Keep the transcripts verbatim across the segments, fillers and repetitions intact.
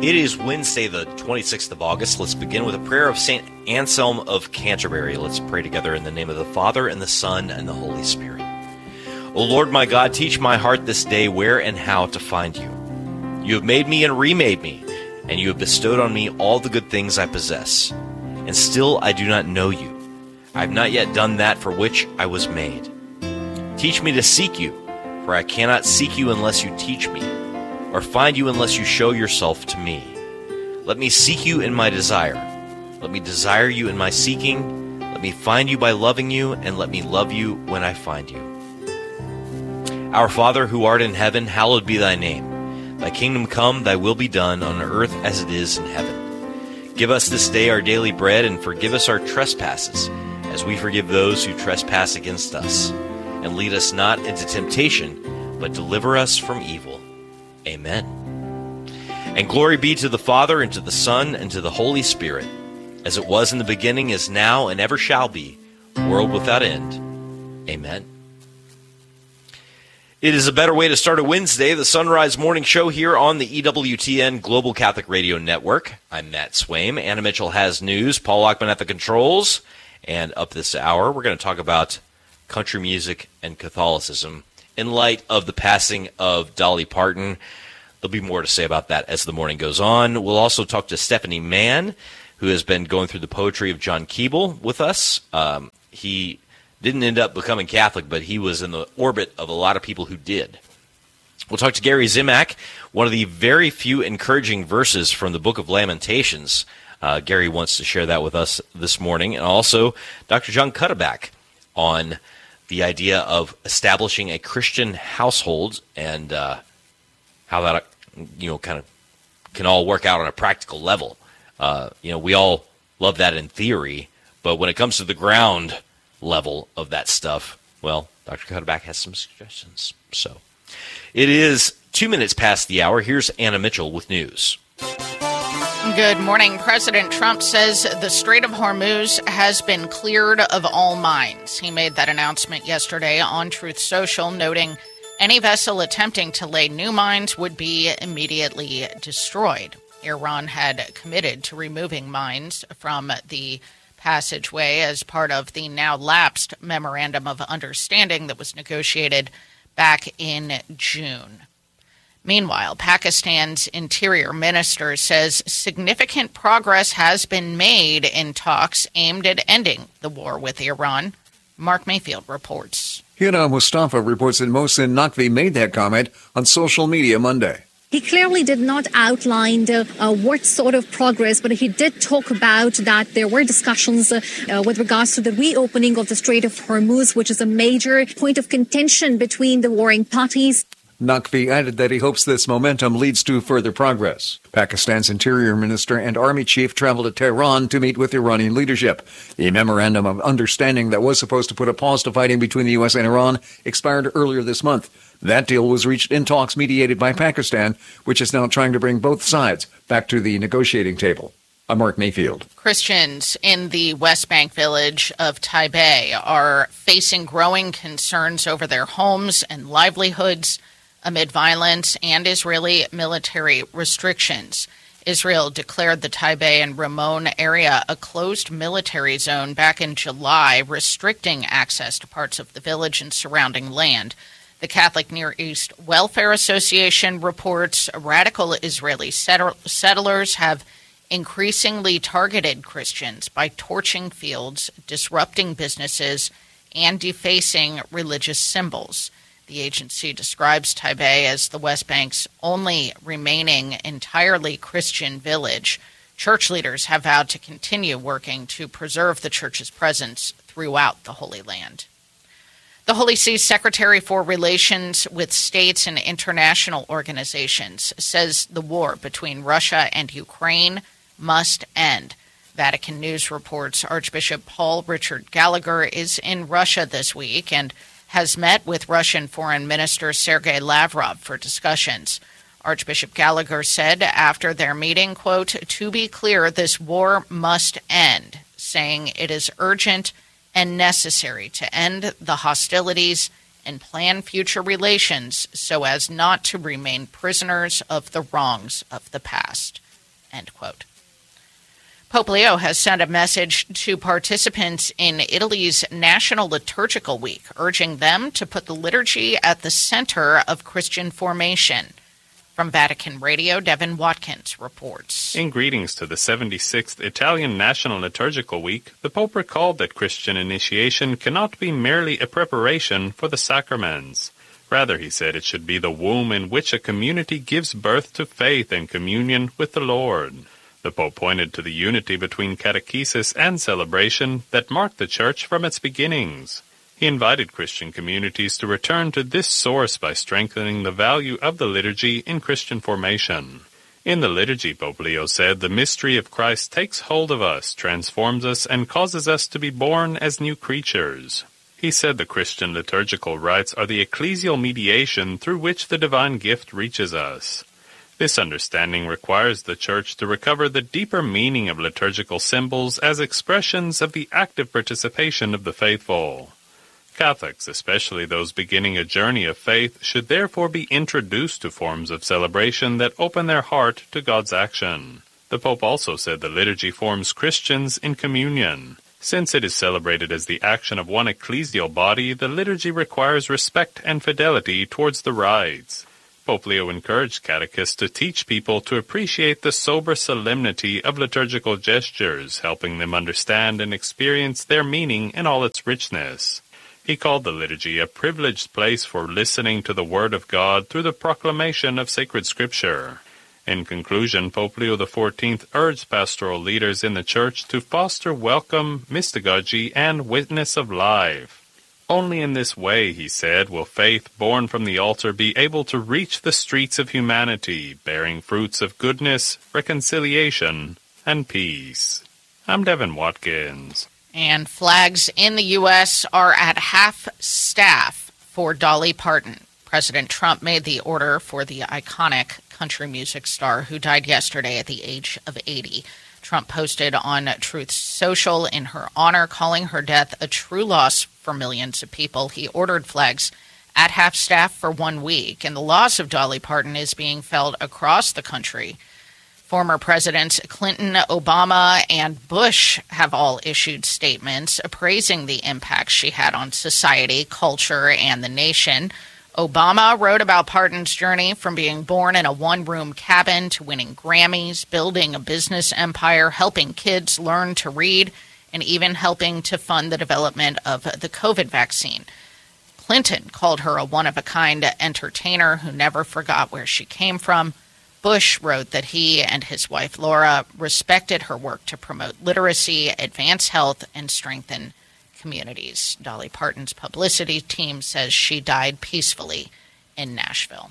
It is Wednesday, the twenty-sixth of August. Let's begin with a prayer of Saint Anselm of Canterbury. Let's pray together in the name of the Father, and the Son, and the Holy Spirit. O Lord my God, teach my heart this day where and how to find you. You have made me and remade me, and you have bestowed on me all the good things I possess. And still I do not know you. I have not yet done that for which I was made. Teach me to seek you, for I cannot seek you unless you teach me, or find you unless you show yourself to me. Let me seek you in my desire. Let me desire you in my seeking. Let me find you by loving you, and let me love you when I find you. Our Father, who art in heaven, hallowed be thy name. Thy kingdom come, thy will be done, on earth as it is in heaven. Give us this day our daily bread, and forgive us our trespasses, as we forgive those who trespass against us. And lead us not into temptation, but deliver us from evil. Amen. And glory be to the Father, and to the Son, and to the Holy Spirit, as it was in the beginning, is now, and ever shall be, world without end. Amen. It is a better way to start a Wednesday, the Sunrise Morning Show here on the E W T N Global Catholic Radio Network. I'm Matt Swaim. Anna Mitchell has news. Paul Lockman at the controls. And up this hour, we're going to talk about country music and Catholicism in light of the passing of Dolly Parton. There'll be more to say about that as the morning goes on. We'll also talk to Stephanie Mann, who has been going through the poetry of John Keble with us. Um, he didn't end up becoming Catholic, but he was in the orbit of a lot of people who did. We'll talk to Gary Zimak, one of the very few encouraging verses from the Book of Lamentations. Uh, Gary wants to share that with us this morning. And also Doctor John Cuddeback on the idea of establishing a Christian household and uh, how that, you know, kind of can all work out on a practical level. Uh, you know, we all love that in theory, but when it comes to the ground level of that stuff, well, Doctor Cuddeback has some suggestions. So it is two minutes past the hour. Here's Anna Mitchell with news. Good morning. President Trump says the Strait of Hormuz has been cleared of all mines. He made that announcement yesterday on Truth Social, noting any vessel attempting to lay new mines would be immediately destroyed. Iran had committed to removing mines from the passageway as part of the now lapsed Memorandum of Understanding that was negotiated back in June. Meanwhile, Pakistan's interior minister says significant progress has been made in talks aimed at ending the war with Iran. Mark Mayfield reports. Hina Mustafa reports that Mohsin Naqvi made that comment on social media Monday. He clearly did not outline uh, uh, what sort of progress, but he did talk about that there were discussions uh, uh, with regards to the reopening of the Strait of Hormuz, which is a major point of contention between the warring parties. Naqvi added that he hopes this momentum leads to further progress. Pakistan's interior minister and army chief traveled to Tehran to meet with Iranian leadership. The memorandum of understanding that was supposed to put a pause to fighting between the U S and Iran expired earlier this month. That deal was reached in talks mediated by Pakistan, which is now trying to bring both sides back to the negotiating table. I'm Mark Mayfield. Christians in the West Bank village of Taibeh are facing growing concerns over their homes and livelihoods amid violence and Israeli military restrictions. Israel declared the Taibeh and Ramon area a closed military zone back in July, restricting access to parts of the village and surrounding land. The Catholic Near East Welfare Association reports radical Israeli settlers have increasingly targeted Christians by torching fields, disrupting businesses, and defacing religious symbols. The agency describes Taibeh as the West Bank's only remaining entirely Christian village. Church leaders have vowed to continue working to preserve the church's presence throughout the Holy Land. The Holy See's Secretary for Relations with States and International Organizations says the war between Russia and Ukraine must end. Vatican News reports Archbishop Paul Richard Gallagher is in Russia this week and has met with Russian Foreign Minister Sergei Lavrov for discussions. Archbishop Gallagher said after their meeting, quote, "To be clear, this war must end," saying it is urgent and necessary to end the hostilities and plan future relations so as not to remain prisoners of the wrongs of the past. end quote. Pope Leo has sent a message to participants in Italy's National Liturgical Week, urging them to put the liturgy at the center of Christian formation. From Vatican Radio, Devin Watkins reports. In greetings to the seventy-sixth Italian National Liturgical Week, the Pope recalled that Christian initiation cannot be merely a preparation for the sacraments. Rather, he said, it should be the womb in which a community gives birth to faith and communion with the Lord. The Pope pointed to the unity between catechesis and celebration that marked the Church from its beginnings. He invited Christian communities to return to this source by strengthening the value of the liturgy in Christian formation. In the liturgy, Pope Leo said, the mystery of Christ takes hold of us, transforms us, and causes us to be born as new creatures. He said the Christian liturgical rites are the ecclesial mediation through which the divine gift reaches us. This understanding requires the Church to recover the deeper meaning of liturgical symbols as expressions of the active participation of the faithful. Catholics, especially those beginning a journey of faith, should therefore be introduced to forms of celebration that open their heart to God's action. The Pope also said the liturgy forms Christians in communion. Since it is celebrated as the action of one ecclesial body, the liturgy requires respect and fidelity towards the rites. Pope Leo encouraged catechists to teach people to appreciate the sober solemnity of liturgical gestures, helping them understand and experience their meaning in all its richness. He called the liturgy a privileged place for listening to the Word of God through the proclamation of sacred Scripture. In conclusion, Pope Leo the fourteenth urged pastoral leaders in the Church to foster welcome, mystagogy, and witness of life. Only in this way, he said, will faith born from the altar be able to reach the streets of humanity, bearing fruits of goodness, reconciliation, and peace. I'm Devin Watkins. And flags in the U S are at half staff for Dolly Parton. President Trump made the order for the iconic country music star who died yesterday at the age of eighty. Trump posted on Truth Social in her honor, calling her death a true loss for millions of people. He ordered flags at half staff for one week, and the loss of Dolly Parton is being felt across the country. Former Presidents Clinton, Obama, and Bush have all issued statements appraising the impact she had on society, culture, and the nation. Obama wrote about Parton's journey from being born in a one-room cabin to winning Grammys, building a business empire, helping kids learn to read, and even helping to fund the development of the COVID vaccine. Clinton called her a one-of-a-kind entertainer who never forgot where she came from. Bush wrote that he and his wife Laura respected her work to promote literacy, advance health, and strengthen communities. Dolly Parton's publicity team says she died peacefully in Nashville.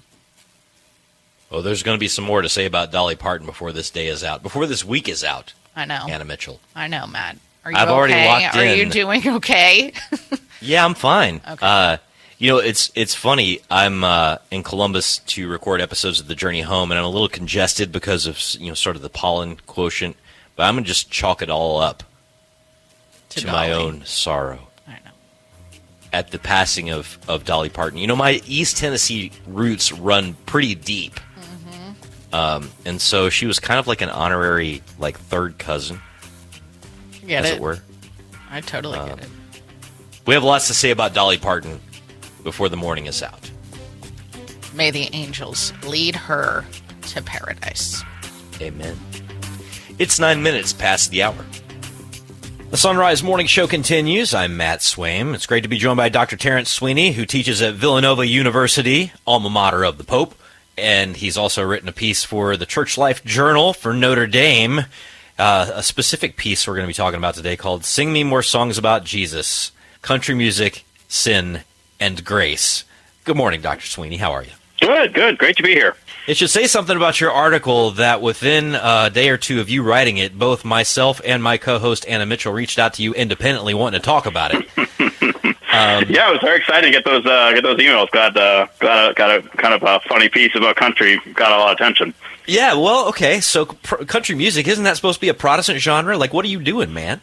Oh, there's going to be some more to say about Dolly Parton before this day is out, before this week is out. I know. Anna Mitchell. I know, Matt. Are you I've okay? already locked Are in. you doing okay? Yeah, I'm fine. Okay. Uh, you know, it's it's funny. I'm uh, in Columbus to record episodes of The Journey Home, and I'm a little congested because of, you know, sort of the pollen quotient. But I'm going to just chalk it all up to, to my own sorrow. I know. At the passing of, of Dolly Parton. You know, my East Tennessee roots run pretty deep. Mm-hmm. Um, and so she was kind of like an honorary, like, third cousin. Get as it? it were. I totally Um, get it. We have lots to say about Dolly Parton before the morning is out. May the angels lead her to paradise. Amen. It's nine minutes past the hour. The Sunrise Morning Show continues. I'm Matt Swaim. It's great to be joined by Doctor Terrence Sweeney, who teaches at Villanova University, alma mater of the Pope. And he's also written a piece for the Church Life Journal for Notre Dame. Uh, a specific piece we're going to be talking about today called Sing Me More Songs About Jesus, Country Music, Sin, and Grace. Good morning, Doctor Sweeney. How are you? Good, good. Great to be here. It should say something about your article that within a day or two of you writing it, both myself and my co-host Anna Mitchell reached out to you independently wanting to talk about it. um, yeah, it was very exciting to get those uh, get those emails. Glad, uh, glad a, got a kind of a funny piece about country. Got a lot of attention. Yeah, well, okay. So pr- country music, isn't that supposed to be a Protestant genre? Like, what are you doing, man?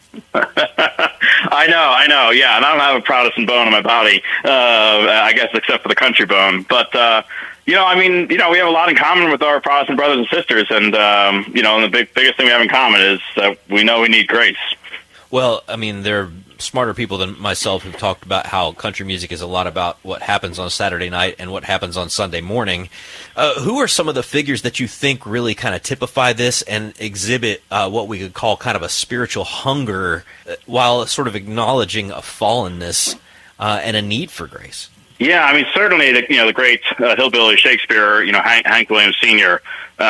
I know, I know. Yeah, and I don't have a Protestant bone in my body, uh, I guess, except for the country bone. But uh, You know, I mean, you know, we have a lot in common with our Protestant brothers and sisters, and um, you know, and the big, biggest thing we have in common is that we know we need grace. Well, I mean, there are smarter people than myself who've talked about how country music is a lot about what happens on Saturday night and what happens on Sunday morning. Uh, who are some of the figures that you think really kind of typify this and exhibit uh, what we could call kind of a spiritual hunger uh, while sort of acknowledging a fallenness uh, and a need for grace? Yeah, I mean, certainly, the, you know, the great uh, hillbilly Shakespeare, you know, Hank, Hank Williams Senior,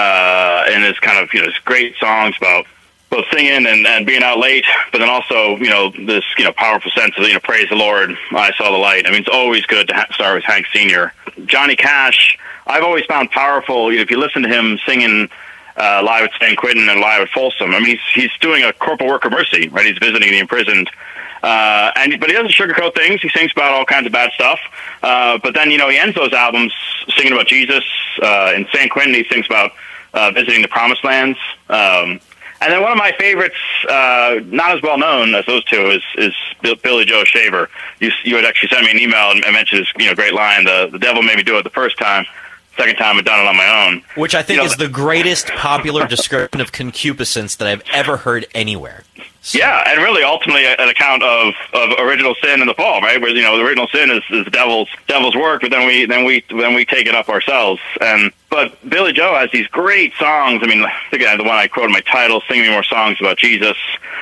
uh, and his kind of, you know, his great songs about both singing and, and being out late, but then also, you know, this, you know, powerful sense of, you know, praise the Lord, I saw the light. I mean, it's always good to ha- start with Hank Senior Johnny Cash, I've always found powerful, you know, if you listen to him singing uh, live at San Quentin and live at Folsom, I mean, he's, he's doing a corporal work of mercy, right? He's visiting the imprisoned. Uh, and, but he doesn't sugarcoat things. He sings about all kinds of bad stuff. Uh, but then, you know, he ends those albums singing about Jesus. Uh, in San Quentin, he sings about uh, visiting the Promised Lands. Um, And then one of my favorites, uh, not as well known as those two, is is Billy Joe Shaver. You you had actually sent me an email and mentioned his, you know, great line, the, the devil made me do it the first time, second time I've done it on my own. Which I think you know, is the greatest popular description of concupiscence that I've ever heard anywhere. So. Yeah, and really ultimately an account of, of original sin in the fall, right? Where, you know, the original sin is, is the devil's devil's work, but then we then we then we take it up ourselves. And but Billy Joe has these great songs. I mean, again, the one I quoted in my title, "Sing Me More Songs About Jesus,"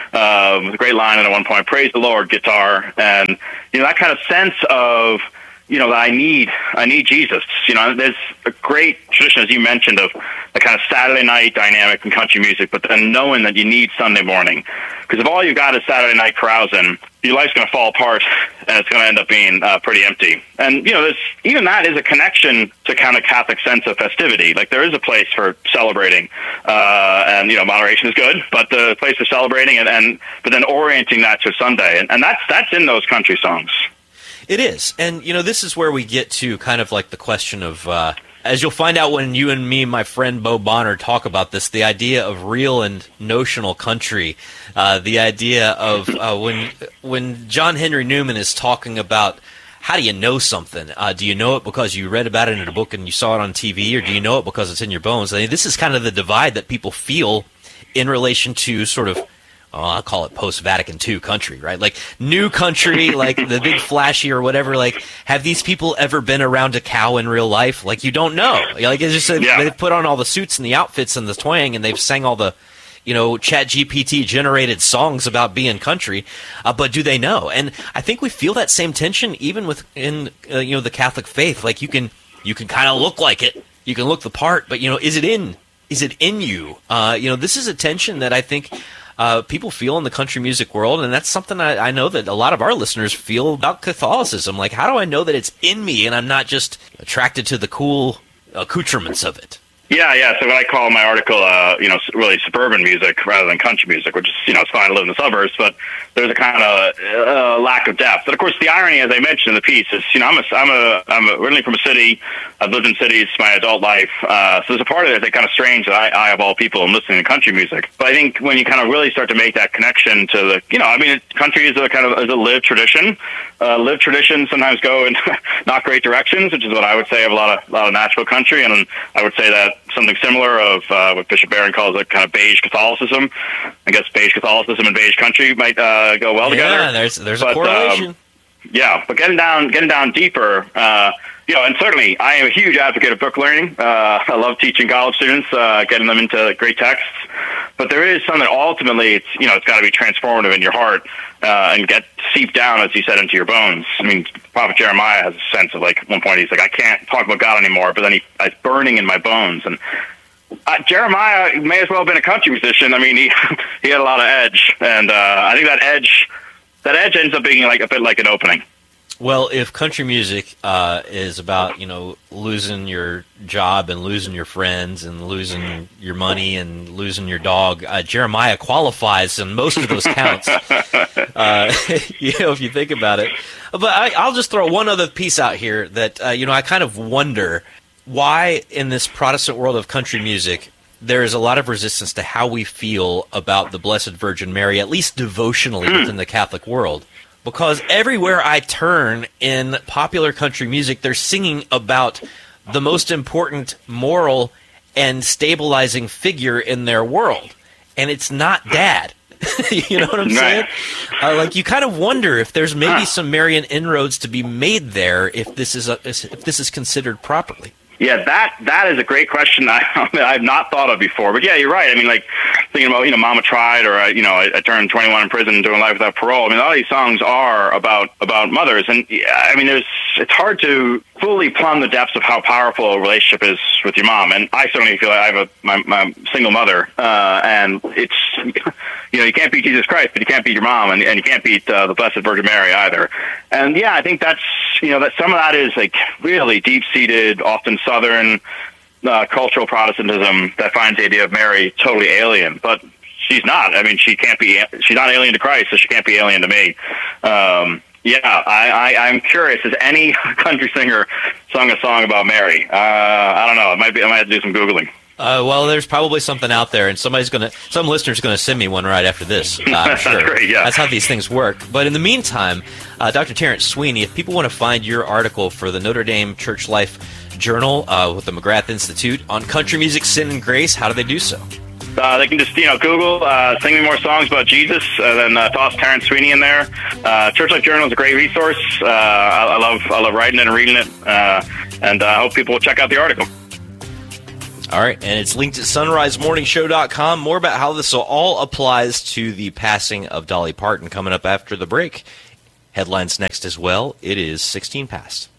uh, with a great line at one point, "Praise the Lord," guitar, and you know that kind of sense of, you know, that I need, I need Jesus. You know, there's a great tradition, as you mentioned, of the kind of Saturday night dynamic in country music, but then knowing that you need Sunday morning. Because if all you've got is Saturday night carousing, your life's going to fall apart, and it's going to end up being uh, pretty empty. And, you know, this, even that is a connection to kind of Catholic sense of festivity. Like, there is a place for celebrating, uh, and, you know, moderation is good, but the place for celebrating, and, and but then orienting that to Sunday. And, and that's that's in those country songs. It is. And, you know, this is where we get to kind of like the question of, uh, as you'll find out when you and me, my friend Bo Bonner, talk about this, the idea of real and notional country, uh, the idea of uh, when when John Henry Newman is talking about how do you know something? Uh, do you know it because you read about it in a book and you saw it on T V, or do you know it because it's in your bones? I mean, this is kind of the divide that people feel in relation to sort of, oh, I'll call it post-Vatican two country, right? Like, new country, like the big flashy or whatever. Like, have these people ever been around a cow in real life? Like, you don't know. Like, it's just, yeah. They've put on all the suits and the outfits and the twang, and they've sang all the, you know, Chat G P T generated songs about being country. Uh, but do they know? And I think we feel that same tension even within, uh, you know, the Catholic faith. Like, you can, you can kind of look like it. You can look the part, but, you know, is it in, is it in you? Uh, you know, this is a tension that I think Uh, people feel in the country music world, and that's something I, I know that a lot of our listeners feel about Catholicism. Like, how do I know that it's in me and I'm not just attracted to the cool accoutrements of it? Yeah, yeah. So what I call my article, uh, you know, really suburban music rather than country music, which is, you know, it's fine to live in the suburbs, but there's a kind of uh, lack of depth. But of course, the irony, as I mentioned in the piece, is, you know, I'm a, I'm a, I'm originally from a city. I've lived in cities my adult life, uh, so there's a part of it that's kind of strange that I, I of all people, am listening to country music. But I think when you kind of really start to make that connection to the, you know, I mean, country is a kind of is a lived tradition. Uh, lived traditions sometimes go in not great directions, which is what I would say of a lot of a lot of Nashville country, and I would say that something similar of uh, what Bishop Barron calls a kind of beige Catholicism. I guess beige Catholicism and beige country might uh, go well yeah, together. Yeah, there's there's but, a correlation. Um, yeah, but getting down getting down deeper, uh, you know, and certainly I am a huge advocate of book learning. Uh, I love teaching college students, uh, getting them into great texts. But there is something that ultimately, it's you know, it's got to be transformative in your heart uh, and get seep down, as you said, into your bones. I mean, Prophet Jeremiah has a sense of, like, at one point he's like, I can't talk about God anymore, but then he, it's burning in my bones. And uh, Jeremiah may as well have been a country musician. I mean, he he had a lot of edge, and uh, I think that edge that edge ends up being like a bit like an opening. Well, if country music uh, is about, you know, losing your job and losing your friends and losing your money and losing your dog, uh, Jeremiah qualifies in most of those counts, uh, you know, if you think about it. But I, I'll just throw one other piece out here that, uh, you know, I kind of wonder why in this Protestant world of country music there is a lot of resistance to how we feel about the Blessed Virgin Mary, at least devotionally within the Catholic world. Because everywhere I turn in popular country music, they're singing about the most important moral and stabilizing figure in their world, and it's not Dad. You know what I'm saying? Uh, like, you kind of wonder if there's maybe some Marian inroads to be made there if this is a, if this is considered properly. Yeah, that that is a great question I, I've not thought of before. But yeah, you're right. I mean, like thinking about, you know, Mama Tried, or I, you know, I, I turned twenty-one in prison, doing life without parole. I mean, all these songs are about about mothers, and I mean, there's it's hard to fully plumb the depths of how powerful a relationship is with your mom. And I certainly feel like I have a my, my single mother, uh, and it's you know, you can't beat Jesus Christ, but you can't beat your mom, and, and you can't beat uh, the Blessed Virgin Mary either. And yeah, I think that's you know that some of that is like really deep seated, often Southern uh, cultural Protestantism that finds the idea of Mary totally alien, but she's not. I mean, she can't be. She's not alien to Christ, so she can't be alien to me. Um, yeah, I, I, I'm curious. Has any country singer sung a song about Mary? Uh, I don't know. It might be. I might have to do some googling. Uh, well, there's probably something out there, and somebody's gonna, some listener's gonna send me one right after this. Uh, I'm sure. That's great, yeah. That's how these things work. But in the meantime, uh, Doctor Terrence Sweeney, if people want to find your article for the Notre Dame Church Life Journal uh, with the McGrath Institute on country music, sin, and grace, how do they do so? Uh, they can just, you know, Google, uh, sing me more songs about Jesus, and then uh, toss Terrence Sweeney in there. Uh, Church Life Journal is a great resource. Uh, I, I love, I love writing it and reading it, uh, and I uh, hope people will check out the article. All right, and it's linked at sunrise morning show dot com. More about how this all applies to the passing of Dolly Parton coming up after the break. Headlines next as well. It is sixteen past.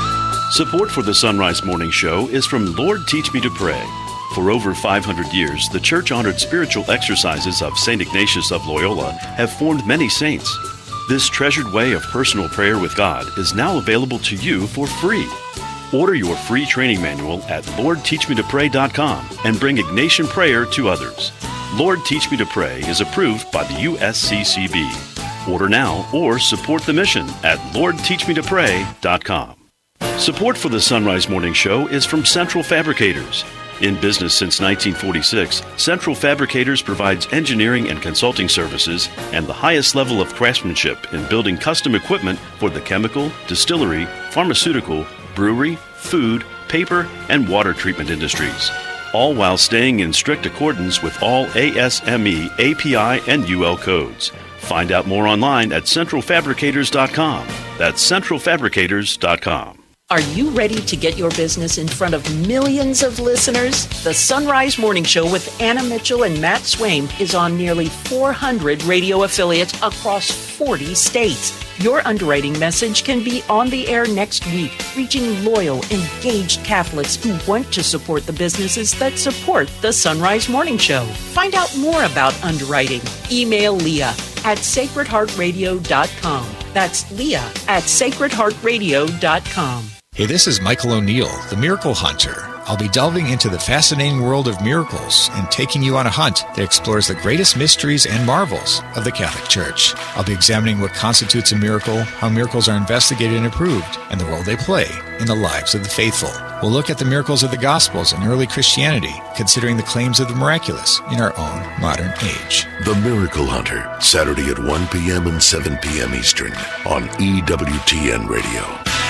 Support for the Sunrise Morning Show is from Lord Teach Me to Pray. For over five hundred years, the church-honored spiritual exercises of Saint Ignatius of Loyola have formed many saints. This treasured way of personal prayer with God is now available to you for free. Order your free training manual at lord teach me to pray dot com and bring Ignatian prayer to others. Lord Teach Me to Pray is approved by the U S C C B. Order now or support the mission at lord teach me to pray dot com. Support for the Sunrise Morning Show is from Central Fabricators. In business since nineteen forty-six, Central Fabricators provides engineering and consulting services and the highest level of craftsmanship in building custom equipment for the chemical, distillery, pharmaceutical, brewery, food, paper, and water treatment industries, all while staying in strict accordance with all A S M E, A P I, and U L codes. Find out more online at central fabricators dot com. That's central fabricators dot com. Are you ready to get your business in front of millions of listeners? The Sunrise Morning Show with Anna Mitchell and Matt Swaim is on nearly four hundred radio affiliates across forty states. Your underwriting message can be on the air next week, reaching loyal, engaged Catholics who want to support the businesses that support the Sunrise Morning Show. Find out more about underwriting. Email Leah at sacred heart radio dot com. That's Leah at sacred heart radio dot com. Hey, this is Michael O'Neill, the Miracle Hunter. I'll be delving into the fascinating world of miracles and taking you on a hunt that explores the greatest mysteries and marvels of the Catholic Church. I'll be examining what constitutes a miracle, how miracles are investigated and approved, and the role they play in the lives of the faithful. We'll look at the miracles of the Gospels and early Christianity, considering the claims of the miraculous in our own modern age. The Miracle Hunter, Saturday at one p.m. and seven p.m. Eastern on E W T N Radio.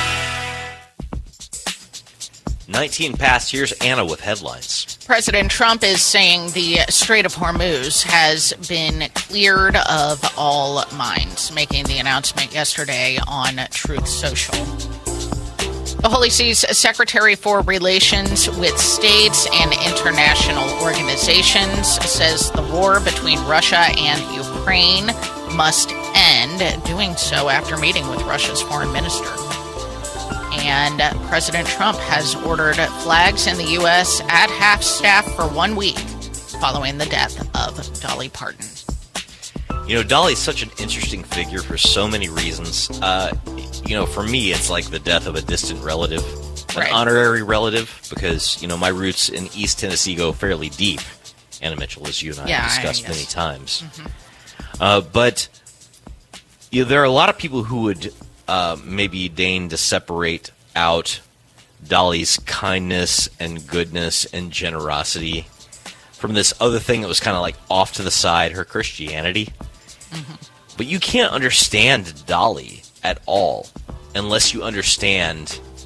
nineteen past. Here's Anna with headlines. President Trump is saying the Strait of Hormuz has been cleared of all mines, making the announcement yesterday on Truth Social. The Holy See's Secretary for Relations with States and International Organizations says the war between Russia and Ukraine must end, doing so after meeting with Russia's foreign minister. And President Trump has ordered flags in the U S at half-staff for one week following the death of Dolly Parton. You know, Dolly's such an interesting figure for so many reasons. Uh, you know, for me, it's like the death of a distant relative, an right. honorary relative, because, you know, my roots in East Tennessee go fairly deep. Anna Mitchell, as you and I yeah, have discussed I, yes. many times. Mm-hmm. Uh, but you know, there are a lot of people who would uh, maybe deign to separate out Dolly's kindness and goodness and generosity from this other thing that was kind of like off to the side, her Christianity. Mm-hmm. But you can't understand Dolly at all unless you understand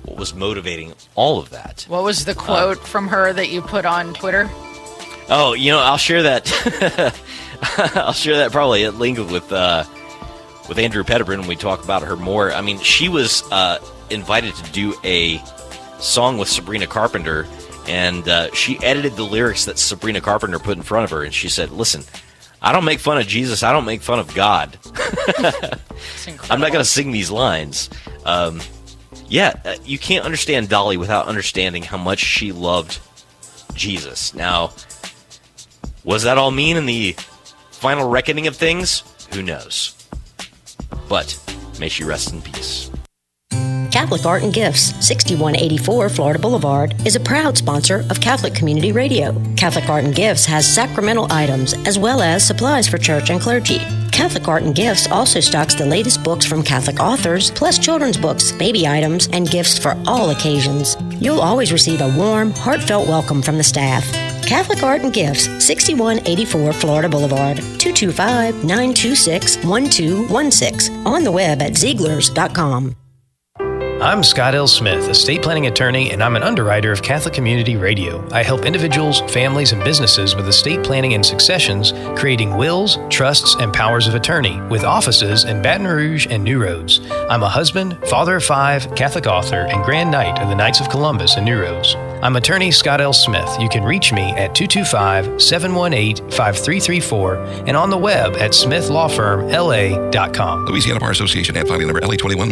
what was motivating all of that. What was the quote uh, from her that you put on Twitter? Oh, you know, I'll share that. I'll share that probably at length with uh, with Andrew Pettigrew when we talk about her more. I mean, she was uh, invited to do a song with Sabrina Carpenter, and uh, she edited the lyrics that Sabrina Carpenter put in front of her, and she said, listen, I don't make fun of Jesus, I don't make fun of God. I'm not going to sing these lines. Um, yeah, uh, you can't understand Dolly without understanding how much she loved Jesus. Now, was that all mean in the final reckoning of things? Who knows? But may she rest in peace. Catholic Art and Gifts, sixty-one eighty-four Florida Boulevard, is a proud sponsor of Catholic Community Radio. Catholic Art and Gifts has sacramental items as well as supplies for church and clergy. Catholic Art and Gifts also stocks the latest books from Catholic authors, plus children's books, baby items, and gifts for all occasions. You'll always receive a warm, heartfelt welcome from the staff. Catholic Art and Gifts, sixty-one eighty-four Florida Boulevard, two two five, nine two six, one two one six. On the web at Zieglers dot com. I'm Scott L. Smith, estate planning attorney, and I'm an underwriter of Catholic Community Radio. I help individuals, families, and businesses with estate planning and successions, creating wills, trusts, and powers of attorney, with offices in Baton Rouge and New Roads. I'm a husband, father of five, Catholic author, and Grand Knight of the Knights of Columbus in New Roads. I'm attorney Scott L. Smith. You can reach me at two two five, seven one eight, five three three four and on the web at smith law firm l a dot com. Louisiana Bar Association, ad filing number L A twenty-one